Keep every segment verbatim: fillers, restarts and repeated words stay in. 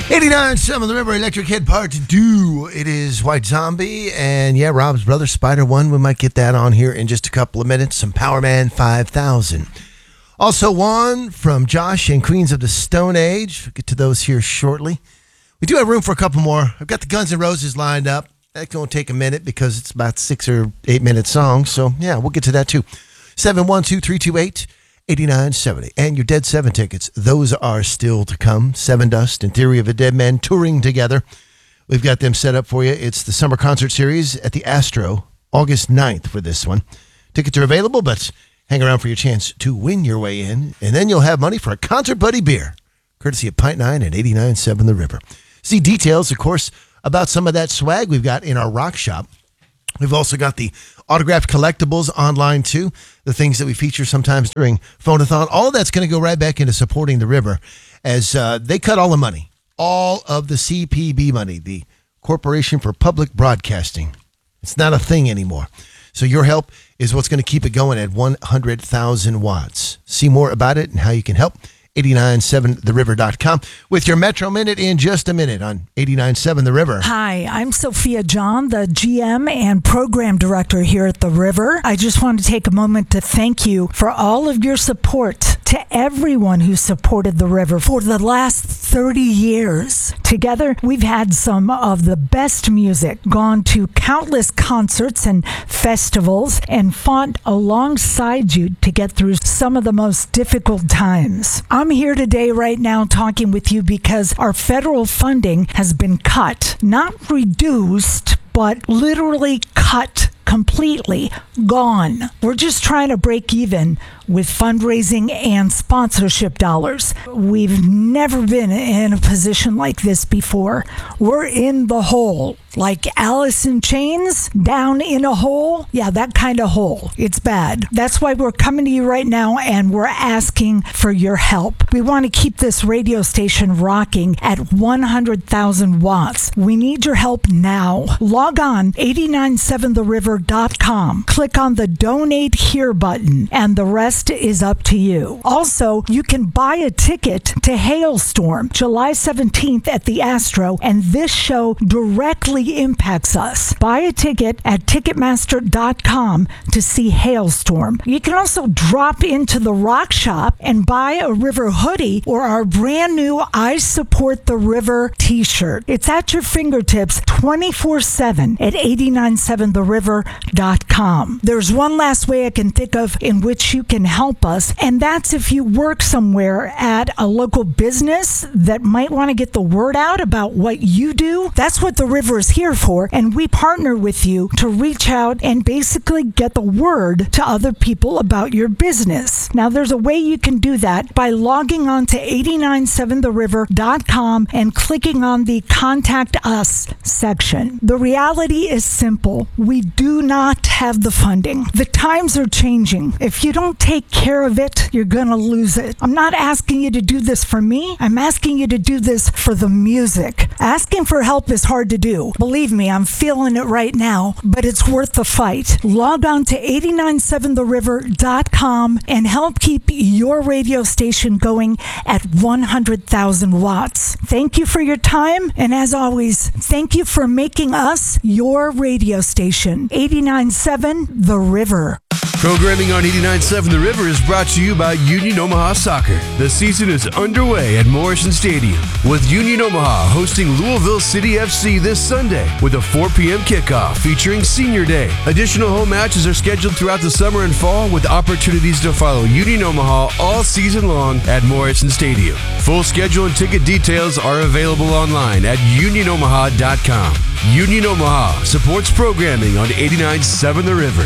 eighty-nine point seven The River, Electric Head Part two. It is White Zombie, and yeah, Rob's brother, Spider One. We might get that on here in just a couple of minutes. Some Power Man five thousand. Also one from Josh and Queens of the Stone Age. We'll get to those here shortly. We do have room for a couple more. I've got the Guns N' Roses lined up. That's going to take a minute because it's about six or eight minute song. So yeah, we'll get to that too. seven one two, three two eight, eight nine seven zero. And your Dead Seven tickets, those are still to come. Seven Dust and Theory of a Dead Man touring together. We've got them set up for you. It's the summer concert series at the Astro, August ninth for this one. Tickets are available, but hang around for your chance to win your way in. And then you'll have money for a Concert Buddy beer, courtesy of Pint nine and eighty-nine point seven The River. See details, of course, about some of that swag we've got in our rock shop. We've also got the autographed collectibles online, too. The things that we feature sometimes during Phone-a-thon. All of that's going to go right back into supporting the River as uh, they cut all the money. All of the C P B money, the Corporation for Public Broadcasting. It's not a thing anymore. So your help is what's going to keep it going at one hundred thousand watts. See more about it and how you can help. eighty-nine seven the river dot com with your Metro Minute in just a minute on eighty-nine seven The River. Hi, I'm Sophia John, the G M and Program Director here at The River. I just want to take a moment to thank you for all of your support to everyone who supported The River for the last thirty years. Together, we've had some of the best music, gone to countless concerts and festivals, and fought alongside you to get through some of the most difficult times. I'm here today right now talking with you because our federal funding has been cut, not reduced, but literally cut completely, gone. We're just trying to break even with fundraising and sponsorship dollars. We've never been in a position like this before. We're in the hole. Like Alice in Chains, down in a hole. Yeah, that kind of hole. It's bad. That's why we're coming to you right now and we're asking for your help. We want to keep this radio station rocking at one hundred thousand watts. We need your help now. Log on eighty-nine seven the river dot com. Click on the Donate Here button and the rest is up to you. Also, you can buy a ticket to Hailstorm July seventeenth at the Astro, and this show directly impacts us. Buy a ticket at ticketmaster dot com to see Hailstorm. You can also drop into the rock shop and buy a River hoodie or our brand new I Support the River t-shirt. It's at your fingertips twenty-four seven at eighty-nine seven the river dot com. There's one last way I can think of in which you can help us, and that's if you work somewhere at a local business that might want to get the word out about what you do. That's what the River is here for, and we partner with you to reach out and basically get the word to other people about your business. Now, there's a way you can do that by logging on to eighty-nine seven the river dot com and clicking on the Contact Us section. The reality is simple. We do not have the funding. The times are changing. If you don't take care of it, you're going to lose it. I'm not asking you to do this for me. I'm asking you to do this for the music. Asking for help is hard to do. Believe me, I'm feeling it right now, but it's worth the fight. Log on to eighty-nine seven the river dot com and help keep your radio station going at one hundred thousand watts. Thank you for your time, and as always, thank you for making us your radio station. eighty-nine point seven The River. Programming on eighty-nine point seven The River is brought to you by Union Omaha Soccer. The season is underway at Morrison Stadium, with Union Omaha hosting Louisville City F C this Sunday with a four p.m. kickoff featuring Senior Day. Additional home matches are scheduled throughout the summer and fall, with opportunities to follow Union Omaha all season long at Morrison Stadium. Full schedule and ticket details are available online at union omaha dot com. Union Omaha supports programming on eighty-nine point seven The River.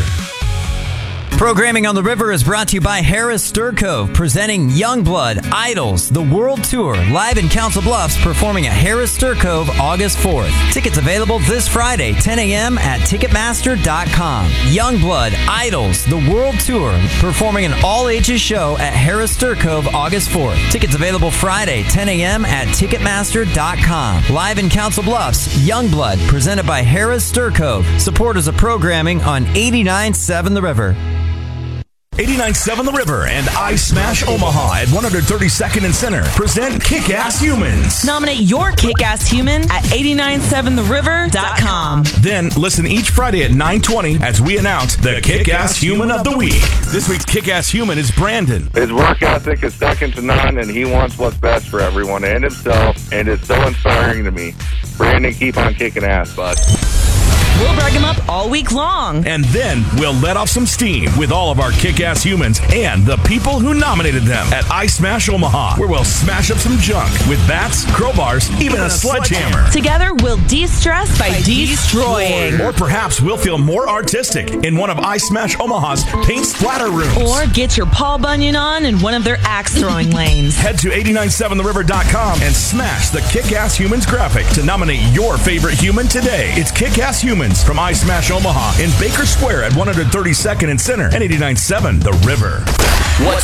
Programming on the River is brought to you by Harris Sturcove, presenting Youngblood Idols, the World Tour, live in Council Bluffs, performing at Harris Sturcove August fourth. Tickets available this Friday, ten a.m. at ticketmaster dot com. Youngblood Idols, the World Tour, performing an all-ages show at Harris Sturcove August fourth. Tickets available Friday, ten a.m. at ticketmaster dot com. Live in Council Bluffs, Youngblood, presented by Harris Sturcove. Supporters of programming on eighty-nine point seven The River. eighty-nine point seven The River and I Smash Omaha at one thirty-second and Center present Kick-Ass Humans. Nominate your kick-ass human at eight nine seven the river dot com. Then listen each Friday at nine twenty as we announce the Kick-Ass Human of the Week. This week's Kick-Ass Human is Brandon. His work ethic is second to none, and he wants what's best for everyone and himself, and it's so inspiring to me. Brandon, keep on kicking ass, bud. We'll brag him up all week long. And then we'll let off some steam with all of our kick-ass humans and the people who nominated them at I Smash Omaha, where we'll smash up some junk with bats, crowbars, even a sledgehammer. Together, we'll de-stress by destroying. Or perhaps we'll feel more artistic in one of I Smash Omaha's paint splatter rooms. Or get your Paul Bunyan on in one of their axe-throwing lanes. Head to eight nine seven the river dot com and smash the Kick-Ass Humans graphic to nominate your favorite human today. It's Kick-Ass Humans from I Smash Omaha in Baker Square at one thirty-second and Center and eighty-nine point seven The River. What's